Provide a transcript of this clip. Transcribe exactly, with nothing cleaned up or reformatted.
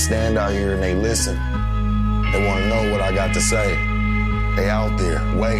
stand out here and they listen. They want to know what I got to say. They out there, wait.